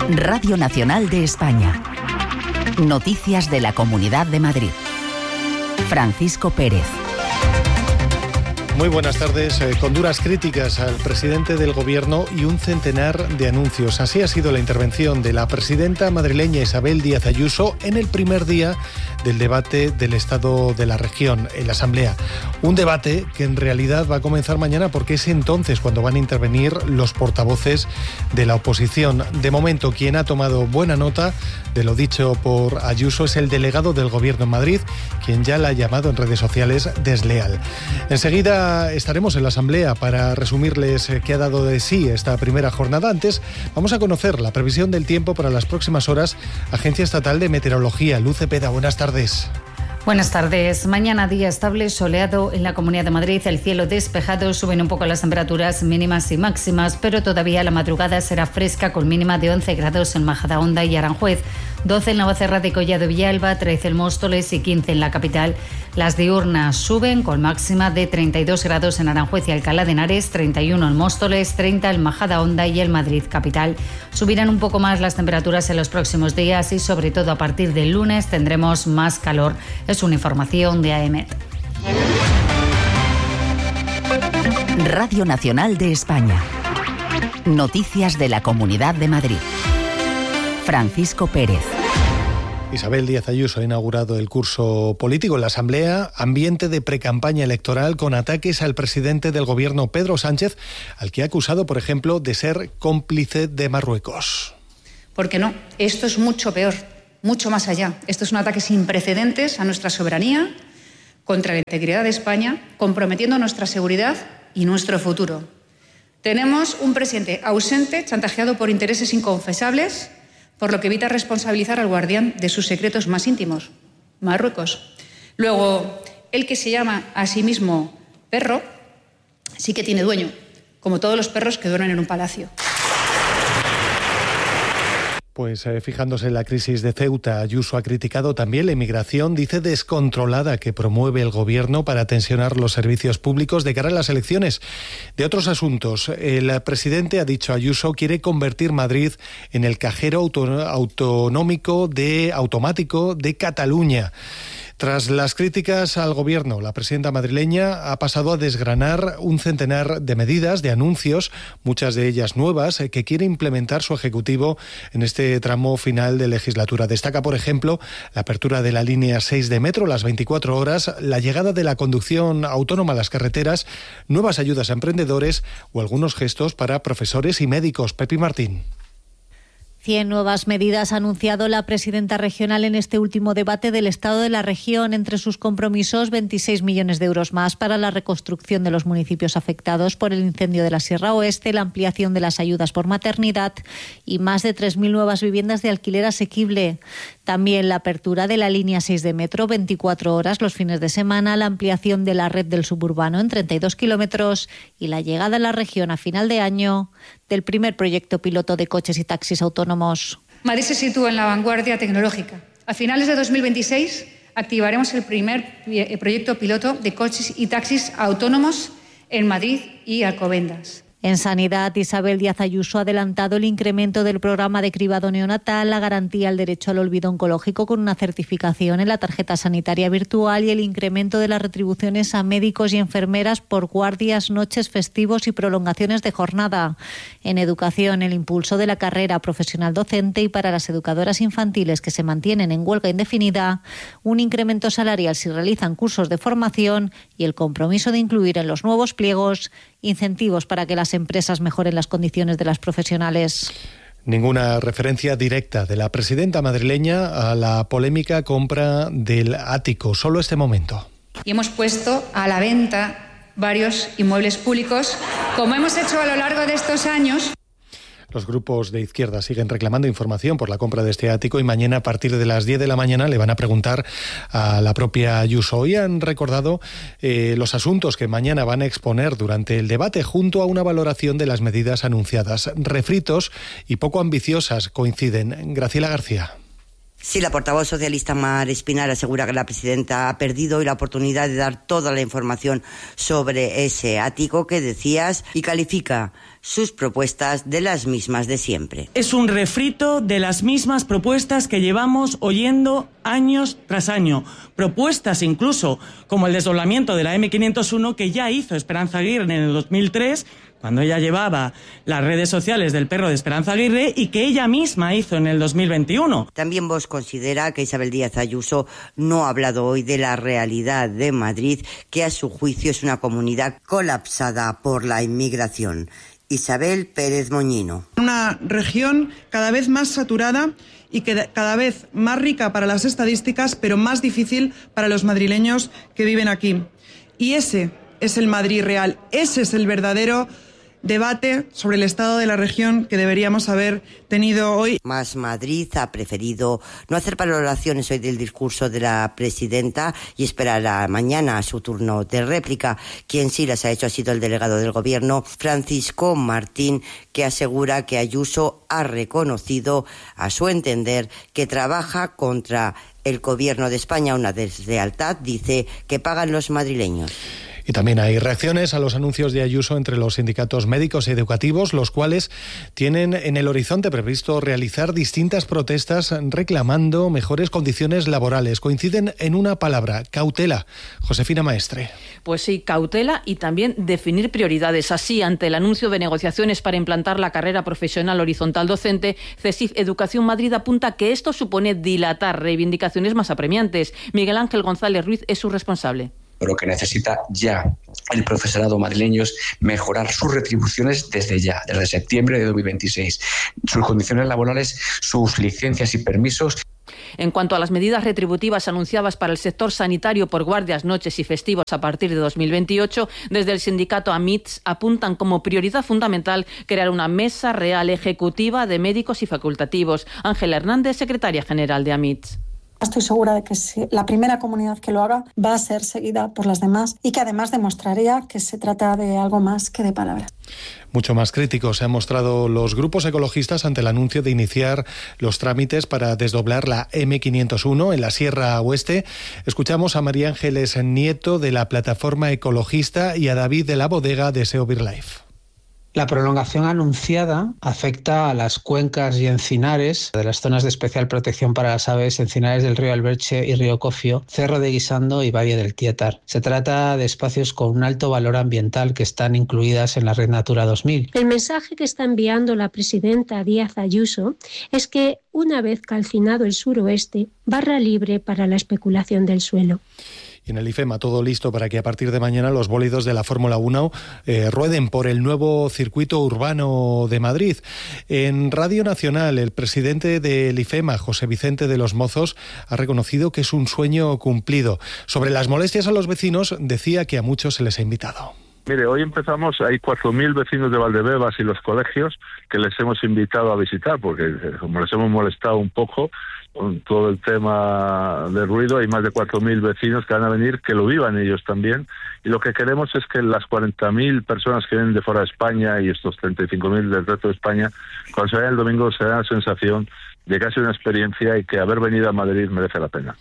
Radio Nacional de España. Noticias de la Comunidad de Madrid. Francisco Pérez. Muy buenas tardes. Con duras críticas al presidente del Gobierno y un centenar de anuncios. Así ha sido la intervención de la presidenta madrileña Isabel Díaz Ayuso en el primer día del debate del Estado de la Región en la Asamblea. Un debate que en realidad va a comenzar mañana porque es entonces cuando van a intervenir los portavoces de la oposición. De momento, quien ha tomado buena nota de lo dicho por Ayuso es el delegado del Gobierno en Madrid, quien ya la ha llamado en redes sociales desleal. Enseguida estaremos en la Asamblea para resumirles qué ha dado de sí esta primera jornada. Antes, vamos a conocer la previsión del tiempo para las próximas horas. Agencia Estatal de Meteorología, Luz Cepeda, buenas tardes. Buenas tardes. Mañana día estable, soleado en la Comunidad de Madrid, el cielo despejado, suben un poco las temperaturas mínimas y máximas, pero todavía la madrugada será fresca con mínima de 11 grados en Majadahonda y Aranjuez, 12 en Navacerrada y Collado Villalba, 13 en Móstoles y 15 en la capital. Las diurnas suben con máxima de 32 grados en Aranjuez y Alcalá de Henares, 31 en Móstoles, 30 en Majadahonda y el Madrid capital. Subirán un poco más las temperaturas en los próximos días y sobre todo a partir del lunes tendremos más calor. Es una información de AEMET. Radio Nacional de España. Noticias de la Comunidad de Madrid. Francisco Pérez. Isabel Díaz Ayuso ha inaugurado el curso político en la Asamblea, ambiente de precampaña electoral con ataques al presidente del Gobierno, Pedro Sánchez, al que ha acusado, por ejemplo, de ser cómplice de Marruecos. Porque no, esto es mucho peor, mucho más allá. Esto es un ataque sin precedentes a nuestra soberanía, contra la integridad de España, comprometiendo nuestra seguridad y nuestro futuro. Tenemos un presidente ausente, chantajeado por intereses inconfesables, por lo que evita responsabilizar al guardián de sus secretos más íntimos, Marruecos. Luego, el que se llama a sí mismo perro, sí que tiene dueño, como todos los perros que duermen en un palacio. Pues fijándose en la crisis de Ceuta, Ayuso ha criticado también la inmigración, dice descontrolada, que promueve el Gobierno para tensionar los servicios públicos de cara a las elecciones. De otros asuntos, el presidente, ha dicho Ayuso, quiere convertir Madrid en el cajero automático de Cataluña. Tras las críticas al Gobierno, la presidenta madrileña ha pasado a desgranar un centenar de medidas, de anuncios, muchas de ellas nuevas, que quiere implementar su Ejecutivo en este tramo final de legislatura. Destaca, por ejemplo, la apertura de la línea 6 de metro, las 24 horas, la llegada de la conducción autónoma a las carreteras, nuevas ayudas a emprendedores o algunos gestos para profesores y médicos. Pepi Martín. 100 nuevas medidas ha anunciado la presidenta regional en este último debate del Estado de la Región. Entre sus compromisos, 26 millones de euros más para la reconstrucción de los municipios afectados por el incendio de la Sierra Oeste, la ampliación de las ayudas por maternidad y más de 3.000 nuevas viviendas de alquiler asequible. También la apertura de la línea 6 de metro, 24 horas los fines de semana, la ampliación de la red del suburbano en 32 kilómetros y la llegada a la región a final de año del primer proyecto piloto de coches y taxis autónomos. Madrid se sitúa en la vanguardia tecnológica. A finales de 2026 activaremos el primer proyecto piloto de coches y taxis autónomos en Madrid y Alcobendas. En Sanidad, Isabel Díaz Ayuso ha adelantado el incremento del programa de cribado neonatal, la garantía al derecho al olvido oncológico con una certificación en la tarjeta sanitaria virtual y el incremento de las retribuciones a médicos y enfermeras por guardias, noches, festivos y prolongaciones de jornada. En educación, el impulso de la carrera profesional docente y para las educadoras infantiles que se mantienen en huelga indefinida, un incremento salarial si realizan cursos de formación y el compromiso de incluir en los nuevos pliegos incentivos para que las empresas mejoren las condiciones de las profesionales. Ninguna referencia directa de la presidenta madrileña a la polémica compra del ático, solo este momento. Y hemos puesto a la venta varios inmuebles públicos, como hemos hecho a lo largo de estos años. Los grupos de izquierda siguen reclamando información por la compra de este ático y mañana a partir de las 10 de la mañana le van a preguntar a la propia Ayuso. Hoy han recordado los asuntos que mañana van a exponer durante el debate junto a una valoración de las medidas anunciadas. Refritos y poco ambiciosas coinciden. Graciela García. Sí, la portavoz socialista Mar Espinar asegura que la presidenta ha perdido hoy la oportunidad de dar toda la información sobre ese ático que decías y califica sus propuestas de las mismas de siempre. Es un refrito de las mismas propuestas que llevamos oyendo años tras año. Propuestas incluso como el desdoblamiento de la M501 que ya hizo Esperanza Aguirre en el 2003, cuando ella llevaba las redes sociales del perro de Esperanza Aguirre y que ella misma hizo en el 2021. También Vox considera que Isabel Díaz Ayuso no ha hablado hoy de la realidad de Madrid, que a su juicio es una comunidad colapsada por la inmigración. Isabel Pérez Moñino. Una región cada vez más saturada y cada vez más rica para las estadísticas, pero más difícil para los madrileños que viven aquí. Y ese es el Madrid real, ese es el verdadero debate sobre el estado de la región que deberíamos haber tenido hoy. Más Madrid ha preferido no hacer valoraciones hoy del discurso de la presidenta y esperar a mañana a su turno de réplica. Quien sí las ha hecho ha sido el delegado del Gobierno, Francisco Martín, que asegura que Ayuso ha reconocido, a su entender, que trabaja contra el Gobierno de España, una deslealtad, dice, que pagan los madrileños. Y también hay reacciones a los anuncios de Ayuso entre los sindicatos médicos y educativos, los cuales tienen en el horizonte previsto realizar distintas protestas reclamando mejores condiciones laborales. Coinciden en una palabra: cautela. Josefina Maestre. Pues sí, cautela y también definir prioridades. Así, ante el anuncio de negociaciones para implantar la carrera profesional horizontal docente, CESIF Educación Madrid apunta que esto supone dilatar reivindicaciones más apremiantes. Miguel Ángel González Ruiz es su responsable. Pero que necesita ya el profesorado madrileño es mejorar sus retribuciones desde ya, desde septiembre de 2026, sus condiciones laborales, sus licencias y permisos. En cuanto a las medidas retributivas anunciadas para el sector sanitario por guardias, noches y festivos a partir de 2028, desde el sindicato AMITS apuntan como prioridad fundamental crear una mesa real ejecutiva de médicos y facultativos. Ángela Hernández, secretaria general de AMITS. Estoy segura de que si la primera comunidad que lo haga va a ser seguida por las demás y que además demostraría que se trata de algo más que de palabras. Mucho más críticos se han mostrado los grupos ecologistas ante el anuncio de iniciar los trámites para desdoblar la M501 en la Sierra Oeste. Escuchamos a María Ángeles Nieto de la plataforma ecologista y a David de la bodega de SEO BirdLife. La prolongación anunciada afecta a las cuencas y encinares de las zonas de especial protección para las aves, encinares del río Alberche y río Cofio, Cerro de Guisando y Valle del Tietar. Se trata de espacios con un alto valor ambiental que están incluidas en la Red Natura 2000. El mensaje que está enviando la presidenta Díaz Ayuso es que, una vez calcinado el suroeste, barra libre para la especulación del suelo. Y en el IFEMA todo listo para que a partir de mañana los bólidos de la Fórmula 1 rueden por el nuevo circuito urbano de Madrid. En Radio Nacional, el presidente del IFEMA, José Vicente de los Mozos, ha reconocido que es un sueño cumplido. Sobre las molestias a los vecinos, decía que a muchos se les ha invitado. Mire, hoy empezamos, hay 4.000 vecinos de Valdebebas y los colegios que les hemos invitado a visitar, porque como les hemos molestado un poco con todo el tema de ruido, hay más de 4.000 vecinos que van a venir, que lo vivan ellos también, y lo que queremos es que las 40.000 personas que vienen de fuera de España y estos 35.000 del resto de España, cuando se vayan el domingo se den la sensación de que ha sido una experiencia y que haber venido a Madrid merece la pena.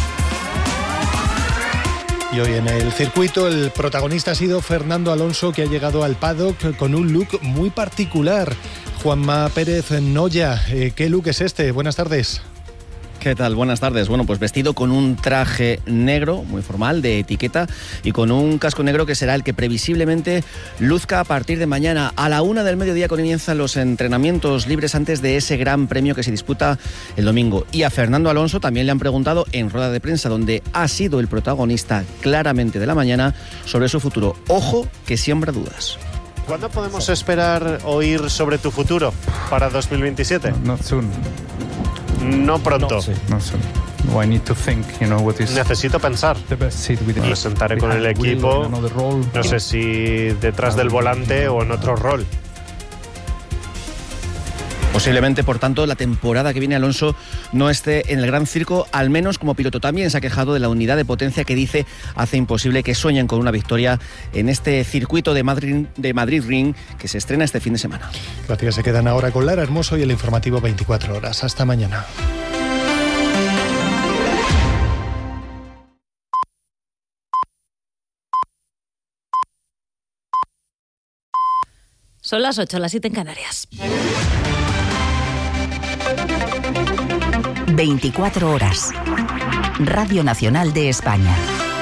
Y hoy en el circuito el protagonista ha sido Fernando Alonso, que ha llegado al paddock con un look muy particular. Juanma Pérez Noya, ¿qué look es este? Buenas tardes. ¿Qué tal? Buenas tardes. Bueno, pues vestido con un traje negro, muy formal, de etiqueta, y con un casco negro que será el que previsiblemente luzca a partir de mañana. A la 1 del mediodía comienzan los entrenamientos libres antes de ese gran premio que se disputa el domingo. Y a Fernando Alonso también le han preguntado en rueda de prensa, donde ha sido el protagonista claramente de la mañana, sobre su futuro. Ojo, que siembra dudas. ¿Cuándo podemos esperar oír sobre tu futuro para 2027? Not soon. No pronto. No soon. I need to think, Necesito pensar. Me sentaré con el equipo, no sé si detrás del volante o en otro rol. Posiblemente, por tanto, la temporada que viene Alonso no esté en el Gran Circo, al menos como piloto. También se ha quejado de la unidad de potencia que dice hace imposible que sueñen con una victoria en este circuito de Madrid Ring que se estrena este fin de semana. Gracias. Se quedan ahora con Lara Hermoso y el informativo 24 horas. Hasta mañana. Son las 8, las 7 en Canarias. 24 horas. Radio Nacional de España.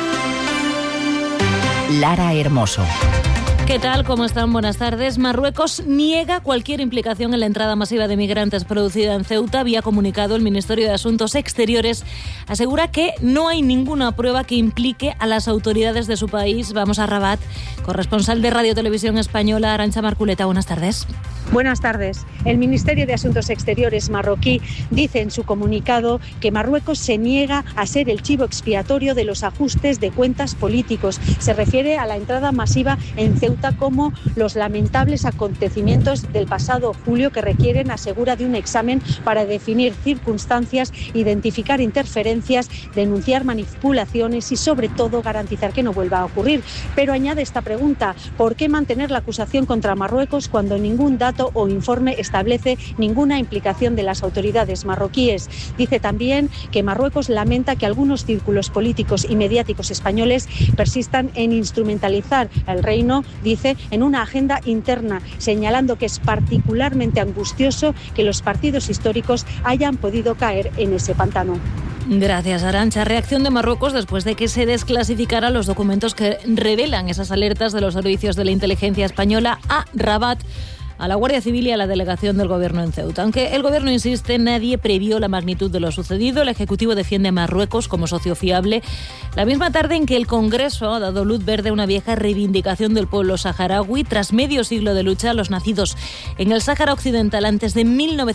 Lara Hermoso. ¿Qué tal? ¿Cómo están? Buenas tardes. Marruecos niega cualquier implicación en la entrada masiva de migrantes producida en Ceuta. Vía comunicado, el Ministerio de Asuntos Exteriores asegura que no hay ninguna prueba que implique a las autoridades de su país. Vamos a Rabat. Corresponsal de Radio Televisión Española, Arantxa Marculeta. Buenas tardes. Buenas tardes. El Ministerio de Asuntos Exteriores marroquí dice en su comunicado que Marruecos se niega a ser el chivo expiatorio de los ajustes de cuentas políticos. Se refiere a la entrada masiva en Ceuta como los lamentables acontecimientos del pasado julio que requieren, asegura, de un examen para definir circunstancias, identificar interferencias, denunciar manipulaciones y, sobre todo, garantizar que no vuelva a ocurrir. Pero añade esta pregunta: ¿por qué mantener la acusación contra Marruecos cuando ningún dato o informe establece ninguna implicación de las autoridades marroquíes? Dice también que Marruecos lamenta que algunos círculos políticos y mediáticos españoles persistan en instrumentalizar el reino, dice, en una agenda interna, señalando que es particularmente angustioso que los partidos históricos hayan podido caer en ese pantano. Gracias, Arantxa. Reacción de Marruecos después de que se desclasificaran los documentos que revelan esas alertas de los servicios de la inteligencia española a Rabat, a la Guardia Civil y a la delegación del Gobierno en Ceuta. Aunque el Gobierno insiste, nadie previó la magnitud de lo sucedido. El Ejecutivo defiende a Marruecos como socio fiable, la misma tarde en que el Congreso ha dado luz verde a una vieja reivindicación del pueblo saharaui. Tras medio siglo de lucha, los nacidos en el Sáhara Occidental antes de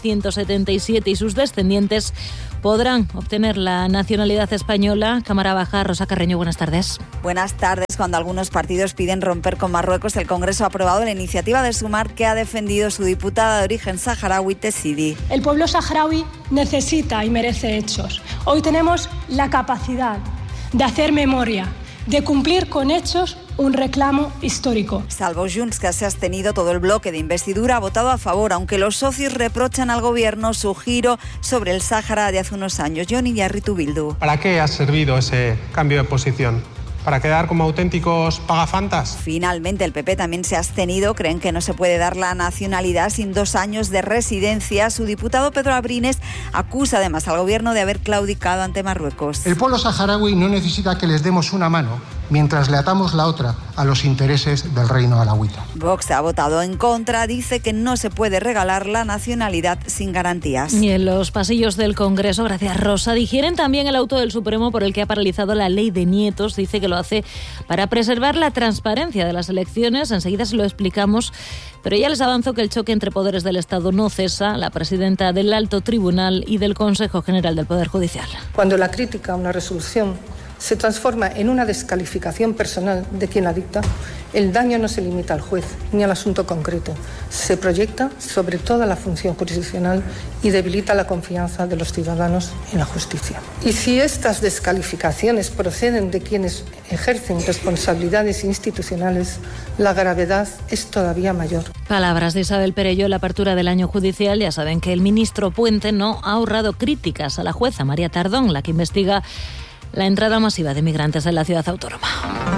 1977 y sus descendientes podrán obtener la nacionalidad española. Cámara Baja, Rosa Carreño, buenas tardes. Buenas tardes. Cuando algunos partidos piden romper con Marruecos, el Congreso ha aprobado la iniciativa de Sumar que ha defendido su diputada de origen saharaui, Tessidi. El pueblo saharaui necesita y merece hechos. Hoy tenemos la capacidad de hacer memoria, de cumplir con hechos un reclamo histórico. Salvo Junts, que se ha abstenido, todo el bloque de investidura ha votado a favor, aunque los socios reprochan al gobierno su giro sobre el Sáhara de hace unos años. Jon Iñarritu, Bildu. ¿Para qué ha servido ese cambio de posición? ¿Para quedar como auténticos pagafantas? Finalmente, el PP también se ha abstenido. Creen que no se puede dar la nacionalidad sin 2 años de residencia. Su diputado Pedro Abrines acusa además al gobierno de haber claudicado ante Marruecos. El pueblo saharaui no necesita que les demos una mano mientras le atamos la otra a los intereses del reino alauita. Vox ha votado en contra, dice que no se puede regalar la nacionalidad sin garantías. Y en los pasillos del Congreso, gracias Rosa, digieren también el auto del Supremo por el que ha paralizado la ley de nietos. Dice que lo hace para preservar la transparencia de las elecciones. Enseguida se lo explicamos, pero ya les avanzo que el choque entre poderes del Estado no cesa. La presidenta del Alto Tribunal y del Consejo General del Poder Judicial. Cuando la crítica a una resolución se transforma en una descalificación personal de quien la dicta, el daño no se limita al juez ni al asunto concreto. Se proyecta sobre toda la función jurisdiccional y debilita la confianza de los ciudadanos en la justicia. Y si estas descalificaciones proceden de quienes ejercen responsabilidades institucionales, la gravedad es todavía mayor. Palabras de Isabel Perello en la apertura del año judicial. Ya saben que el ministro Puente no ha ahorrado críticas a la jueza María Tardón, la que investiga la entrada masiva de migrantes en la ciudad autónoma.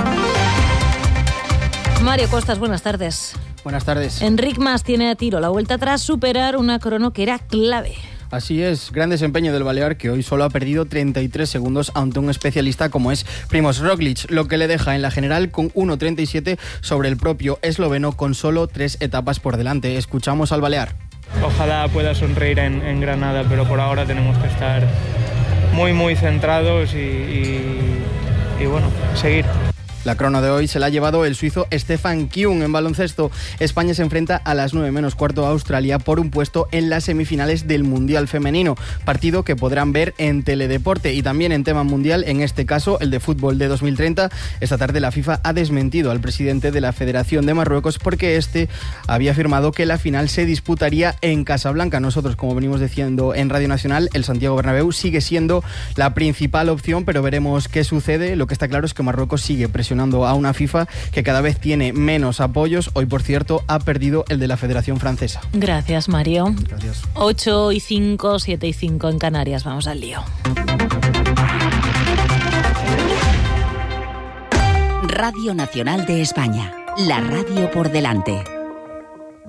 Mario Costas, buenas tardes. Buenas tardes. Enric Mas tiene a tiro la vuelta tras superar una crono que era clave. Así es, gran desempeño del balear, que hoy solo ha perdido 33 segundos ante un especialista como es Primož Roglič, lo que le deja en la general con 1.37 sobre el propio esloveno con solo 3 etapas por delante. Escuchamos al balear. Ojalá pueda sonreír en Granada, pero por ahora tenemos que estar muy centrados y bueno, seguir. La crono de hoy se la ha llevado el suizo Stefan Küng. En baloncesto, España se enfrenta a las 9:45 a Australia por un puesto en las semifinales del Mundial Femenino, partido que podrán ver en Teledeporte. Y también en tema mundial, en este caso el de fútbol de 2030, esta tarde la FIFA ha desmentido al presidente de la Federación de Marruecos porque este había afirmado que la final se disputaría en Casablanca. Nosotros, como venimos diciendo en Radio Nacional, el Santiago Bernabéu sigue siendo la principal opción, pero veremos qué sucede. Lo que está claro es que Marruecos sigue presionando a una FIFA que cada vez tiene menos apoyos. Hoy, por cierto, ha perdido el de la Federación Francesa. Gracias, Mario. Gracias. 8:05, 7:05 en Canarias. Vamos al lío. Radio Nacional de España. La radio por delante.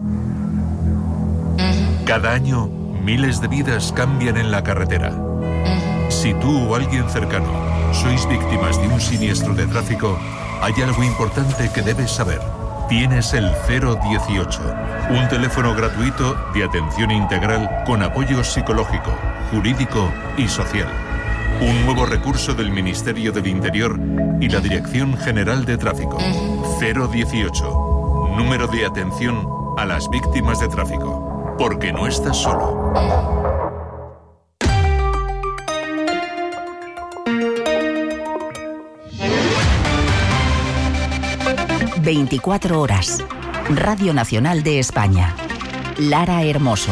Cada año, miles de vidas cambian en la carretera. Si tú o alguien cercano sois víctimas de un siniestro de tráfico, hay algo importante que debes saber. Tienes el 018, un teléfono gratuito de atención integral con apoyo psicológico, jurídico y social. Un nuevo recurso del Ministerio del Interior y la Dirección General de Tráfico. 018, número de atención a las víctimas de tráfico. Porque no estás solo. 24 horas. Radio Nacional de España. Lara Hermoso.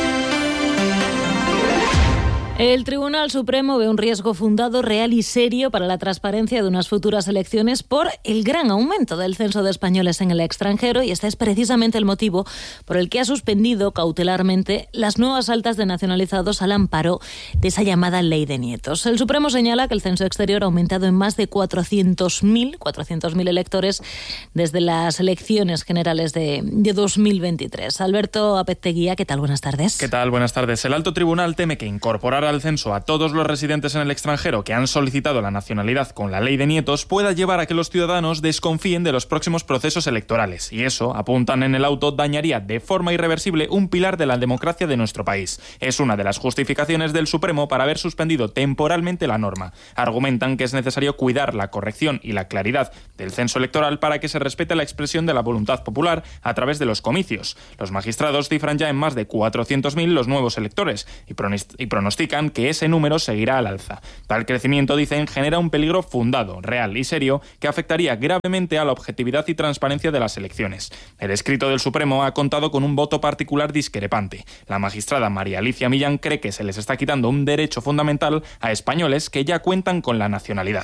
El Tribunal Supremo ve un riesgo fundado, real y serio para la transparencia de unas futuras elecciones por el gran aumento del censo de españoles en el extranjero, y este es precisamente el motivo por el que ha suspendido cautelarmente las nuevas altas de nacionalizados al amparo de esa llamada Ley de Nietos. El Supremo señala que el censo exterior ha aumentado en más de 400.000 electores desde las elecciones generales de 2023. Alberto Apezteguía, ¿qué tal? Buenas tardes. ¿Qué tal? Buenas tardes. El Alto Tribunal teme que incorporar al censo a todos los residentes en el extranjero que han solicitado la nacionalidad con la Ley de Nietos pueda llevar a que los ciudadanos desconfíen de los próximos procesos electorales. Y eso, apuntan en el auto, dañaría de forma irreversible un pilar de la democracia de nuestro país. Es una de las justificaciones del Supremo para haber suspendido temporalmente la norma. Argumentan que es necesario cuidar la corrección y la claridad del censo electoral para que se respete la expresión de la voluntad popular a través de los comicios. Los magistrados cifran ya en más de 400.000 los nuevos electores y pronostican que ese número seguirá al alza. Tal crecimiento, dicen, genera un peligro fundado, real y serio que afectaría gravemente a la objetividad y transparencia de las elecciones. El escrito del Supremo ha contado con un voto particular discrepante. La magistrada María Alicia Millán cree que se les está quitando un derecho fundamental a españoles que ya cuentan con la nacionalidad.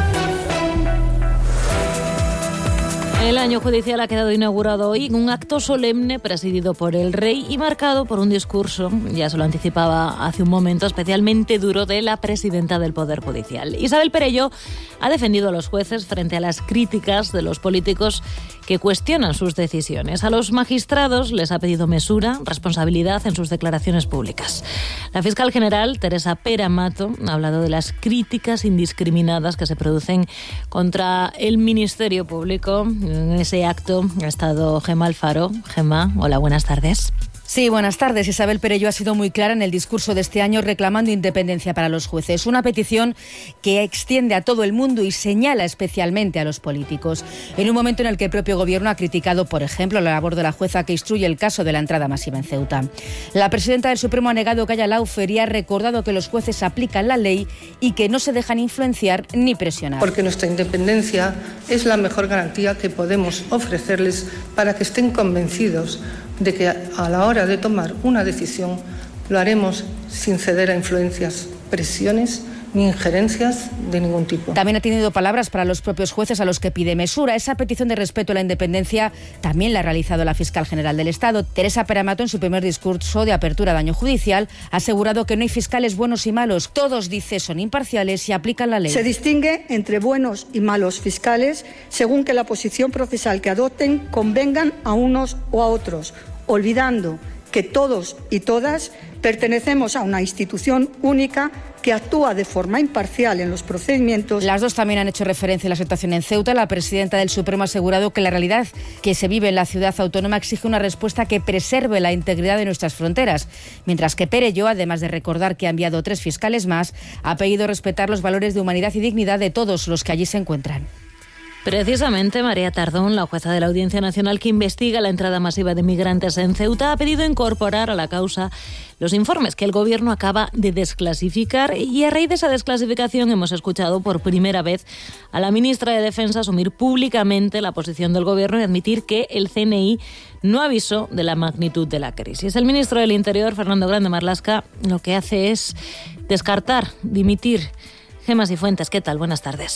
El año judicial ha quedado inaugurado hoy en un acto solemne presidido por el rey y marcado por un discurso, ya se lo anticipaba hace un momento, especialmente duro de la presidenta del Poder Judicial. Isabel Perelló ha defendido a los jueces frente a las críticas de los políticos que cuestionan sus decisiones. A los magistrados les ha pedido mesura, responsabilidad en sus declaraciones públicas. La fiscal general, Teresa Pera Mato, ha hablado de las críticas indiscriminadas que se producen contra el Ministerio Público. En ese acto ha estado Gemma Alfaro. Gemma, hola, buenas tardes. Sí, buenas tardes. Isabel Perelló ha sido muy clara en el discurso de este año reclamando independencia para los jueces. Una petición que extiende a todo el mundo y señala especialmente a los políticos. En un momento en el que el propio Gobierno ha criticado, por ejemplo, la labor de la jueza que instruye el caso de la entrada masiva en Ceuta. La presidenta del Supremo ha negado que haya lawfare y ha recordado que los jueces aplican la ley y que no se dejan influenciar ni presionar. Porque nuestra independencia es la mejor garantía que podemos ofrecerles para que estén convencidos de que a la hora de tomar una decisión lo haremos sin ceder a influencias, presiones ni injerencias de ningún tipo. También ha tenido palabras para los propios jueces a los que pide mesura. Esa petición de respeto a la independencia también la ha realizado la fiscal general del Estado. Teresa Pera Mato, en su primer discurso de apertura de año judicial, ha asegurado que no hay fiscales buenos y malos. Todos, dice, son imparciales y aplican la ley. Se distingue entre buenos y malos fiscales según que la posición procesal que adopten convengan a unos o a otros, olvidando que todos y todas pertenecemos a una institución única que actúa de forma imparcial en los procedimientos. Las dos también han hecho referencia a la situación en Ceuta. La presidenta del Supremo ha asegurado que la realidad que se vive en la ciudad autónoma exige una respuesta que preserve la integridad de nuestras fronteras, mientras que Perelló, además de recordar que ha enviado 3 fiscales más, ha pedido respetar los valores de humanidad y dignidad de todos los que allí se encuentran. Precisamente, María Tardón, la jueza de la Audiencia Nacional que investiga la entrada masiva de migrantes en Ceuta, ha pedido incorporar a la causa los informes que el Gobierno acaba de desclasificar, y a raíz de esa desclasificación hemos escuchado por primera vez a la ministra de Defensa asumir públicamente la posición del Gobierno y admitir que el CNI no avisó de la magnitud de la crisis. El ministro del Interior, Fernando Grande Marlaska, lo que hace es descartar, dimitir. Gemma Cifuentes, ¿qué tal? Buenas tardes.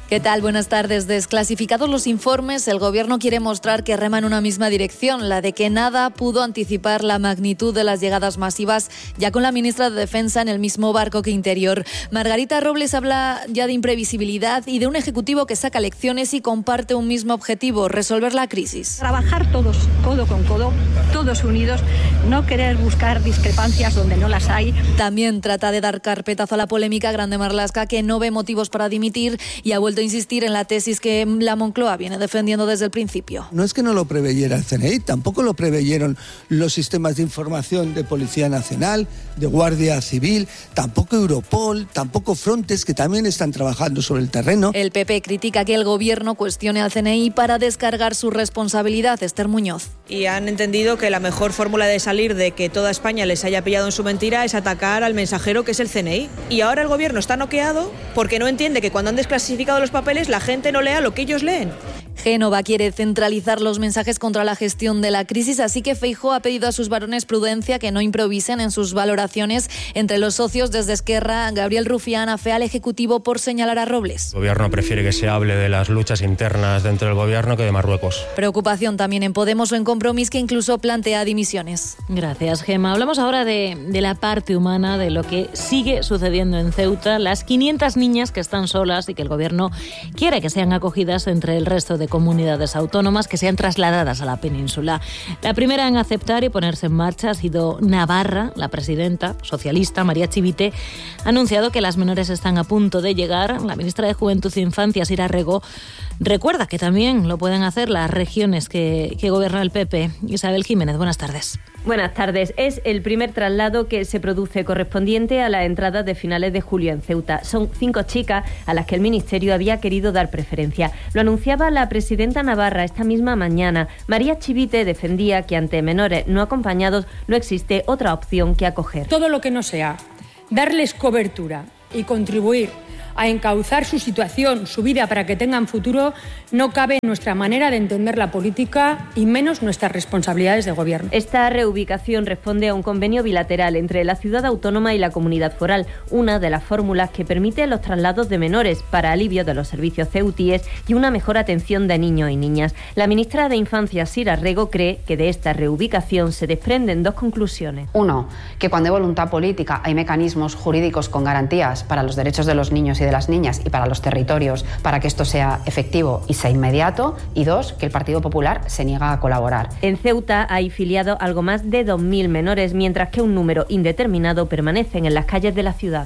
¿Qué tal? Buenas tardes. Desclasificados los informes, el Gobierno quiere mostrar que rema en una misma dirección, la de que nada pudo anticipar la magnitud de las llegadas masivas, ya con la ministra de Defensa en el mismo barco que Interior. Margarita Robles habla ya de imprevisibilidad y de un Ejecutivo que saca lecciones y comparte un mismo objetivo, resolver la crisis. Trabajar todos, codo con codo, todos unidos, no querer buscar discrepancias donde no las hay. También trata de dar carpetazo a la polémica Grande Marlaska, que no ve motivos para dimitir y ha vuelto a insistir en la tesis que la Moncloa viene defendiendo desde el principio. No es que no lo preveyera el CNI, tampoco lo preveyeron los sistemas de información de Policía Nacional, de Guardia Civil, tampoco Europol, tampoco Frontex, que también están trabajando sobre el terreno. El PP critica que el Gobierno cuestione al CNI para descargar su responsabilidad. Esther Muñoz. Y han entendido que la mejor fórmula de salir de que toda España les haya pillado en su mentira es atacar al mensajero, que es el CNI. Y ahora el Gobierno está noqueado porque no entiende que cuando han desclasificado los papeles la gente no lea lo que ellos leen. Génova quiere centralizar los mensajes contra la gestión de la crisis, así que Feijóo ha pedido a sus varones prudencia, que no improvisen en sus valoraciones. Entre los socios desde Esquerra, Gabriel Rufián afea al Ejecutivo por señalar a Robles. El Gobierno prefiere que se hable de las luchas internas dentro del Gobierno que de Marruecos. Preocupación también en Podemos o en Compromís, que incluso plantea dimisiones. Gracias, Gemma. Hablamos ahora de la parte humana, de lo que sigue sucediendo en Ceuta, las 500 niñas que están solas y que el Gobierno quiere que sean acogidas entre el resto de comunidades autónomas, que sean trasladadas a la península. La primera en aceptar y ponerse en marcha ha sido Navarra. La presidenta socialista, María Chivite, ha anunciado que las menores están a punto de llegar. La ministra de Juventud e Infancia, Sira Rego, recuerda que también lo pueden hacer las regiones que gobierna el PP. Isabel Jiménez, buenas tardes. Buenas tardes. Es el primer traslado que se produce correspondiente a la entrada de finales de julio en Ceuta. Son 5 chicas a las que el Ministerio había querido dar preferencia. Lo anunciaba la presidenta navarra esta misma mañana. María Chivite defendía que ante menores no acompañados no existe otra opción que acoger. Todo lo que no sea darles cobertura y contribuir a encauzar su situación, su vida, para que tengan futuro, no cabe en nuestra manera de entender la política y menos nuestras responsabilidades de gobierno. Esta reubicación responde a un convenio bilateral entre la ciudad autónoma y la comunidad foral, una de las fórmulas que permite los traslados de menores para alivio de los servicios ceutíes y una mejor atención de niños y niñas. La ministra de Infancia, Sira Rego, cree que de esta reubicación se desprenden 2 conclusiones. Uno, que cuando hay voluntad política hay mecanismos jurídicos con garantías para los derechos de los niños y de las niñas y para los territorios para que esto sea efectivo y sea inmediato. Y 2, que el Partido Popular se niega a colaborar. En Ceuta hay filiado algo más de 2.000 menores, mientras que un número indeterminado permanecen en las calles de la ciudad.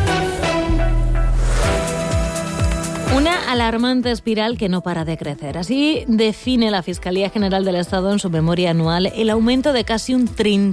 Una alarmante espiral que no para de crecer. Así define la Fiscalía General del Estado en su memoria anual el aumento de casi un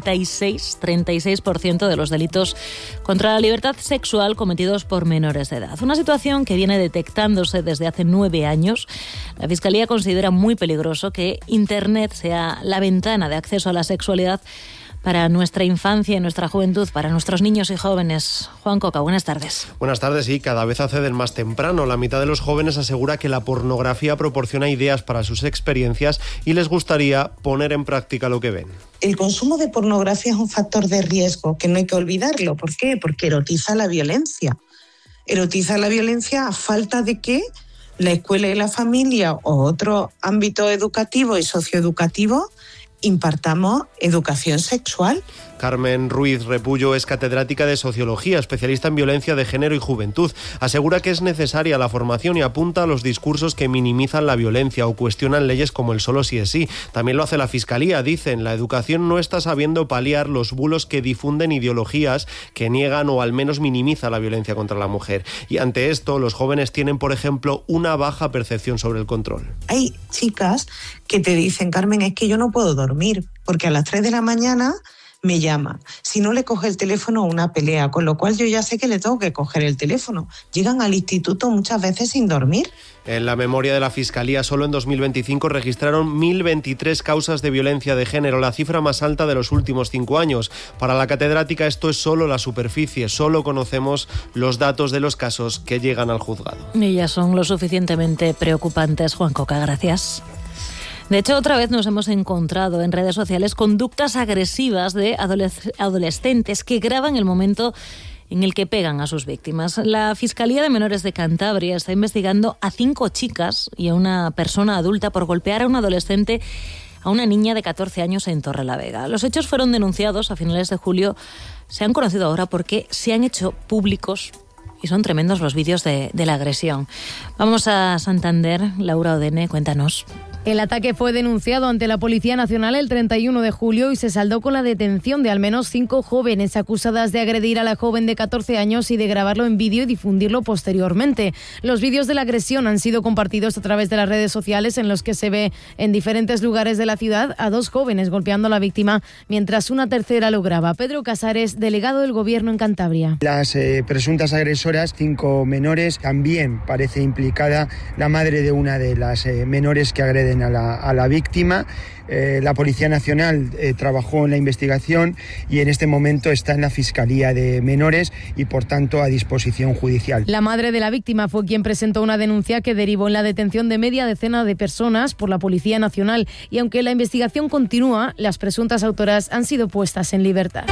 36% de los delitos contra la libertad sexual cometidos por menores de edad. Una situación que viene detectándose desde hace 9 años. La Fiscalía considera muy peligroso que Internet sea la ventana de acceso a la sexualidad para nuestra infancia y nuestra juventud, para nuestros niños y jóvenes. Juan Coca, buenas tardes. Buenas tardes, y cada vez acceden más temprano. La mitad de los jóvenes asegura que la pornografía proporciona ideas para sus experiencias y les gustaría poner en práctica lo que ven. El consumo de pornografía es un factor de riesgo que no hay que olvidarlo. ¿Por qué? Porque erotiza la violencia. Erotiza la violencia a falta de que la escuela y la familia o otro ámbito educativo y socioeducativo impartamos educación sexual. Carmen Ruiz Repullo es catedrática de Sociología, especialista en violencia de género y juventud. Asegura que es necesaria la formación y apunta a los discursos que minimizan la violencia o cuestionan leyes como el solo sí es sí. También lo hace la Fiscalía. Dicen, la educación no está sabiendo paliar los bulos que difunden ideologías que niegan o al menos minimizan la violencia contra la mujer. Y ante esto, los jóvenes tienen, por ejemplo, una baja percepción sobre el control. Hay chicas que te dicen, Carmen, es que yo no puedo dormir porque a las 3 de la mañana me llama. Si no le coge el teléfono, una pelea, con lo cual yo ya sé que le tengo que coger el teléfono. Llegan al instituto muchas veces sin dormir. En la memoria de la Fiscalía, solo en 2025 registraron 1.023 causas de violencia de género, la cifra más alta de los últimos 5 años. Para la catedrática esto es solo la superficie, solo conocemos los datos de los casos que llegan al juzgado. Y ya son lo suficientemente preocupantes. Juan Coca, gracias. De hecho, otra vez nos hemos encontrado en redes sociales conductas agresivas de adolescentes que graban el momento en el que pegan a sus víctimas. La Fiscalía de Menores de Cantabria está investigando a 5 chicas y a una persona adulta por golpear a un adolescente, a una niña de 14 años en Torrelavega. Los hechos fueron denunciados a finales de julio. Se han conocido ahora porque se han hecho públicos y son tremendos los vídeos de la agresión. Vamos a Santander. Laura Odene, cuéntanos. El ataque fue denunciado ante la Policía Nacional el 31 de julio y se saldó con la detención de al menos 5 jóvenes acusadas de agredir a la joven de 14 años y de grabarlo en vídeo y difundirlo posteriormente. Los vídeos de la agresión han sido compartidos a través de las redes sociales, en los que se ve en diferentes lugares de la ciudad a 2 jóvenes golpeando a la víctima mientras una tercera lo graba. Pedro Casares, delegado del Gobierno en Cantabria. Las presuntas agresoras, 5 menores, también parece implicada la madre de una de las menores que agreden a la víctima. La Policía Nacional trabajó en la investigación y en este momento está en la Fiscalía de Menores y, por tanto, a disposición judicial. La madre de la víctima fue quien presentó una denuncia que derivó en la detención de media decena de personas por la Policía Nacional, y aunque la investigación continúa, las presuntas autoras han sido puestas en libertad.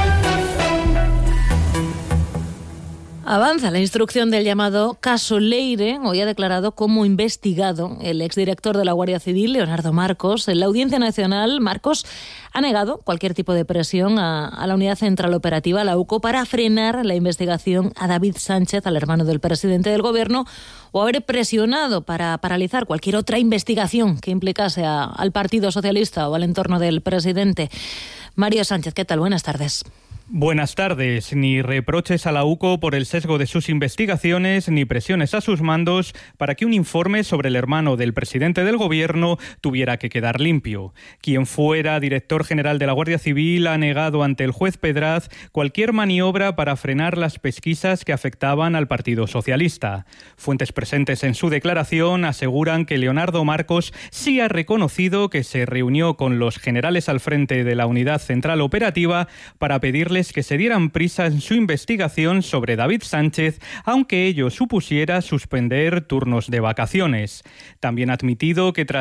Avanza la instrucción del llamado caso Leire. Hoy ha declarado como investigado el exdirector de la Guardia Civil, Leonardo Marcos. En la Audiencia Nacional, Marcos ha negado cualquier tipo de presión a la Unidad Central Operativa, la UCO, para frenar la investigación a David Sánchez, al hermano del presidente del Gobierno, o haber presionado para paralizar cualquier otra investigación que implicase al Partido Socialista o al entorno del presidente. Mario Sánchez, ¿qué tal? Buenas tardes. Buenas tardes. Ni reproches a la UCO por el sesgo de sus investigaciones, ni presiones a sus mandos para que un informe sobre el hermano del presidente del Gobierno tuviera que quedar limpio. Quien fuera director general de la Guardia Civil ha negado ante el juez Pedraz cualquier maniobra para frenar las pesquisas que afectaban al Partido Socialista. Fuentes presentes en su declaración aseguran que Leonardo Marcos sí ha reconocido que se reunió con los generales al frente de la Unidad Central Operativa para pedirles que se dieran prisa en su investigación sobre David Sánchez, aunque ello supusiera suspender turnos de vacaciones. También ha admitido que tras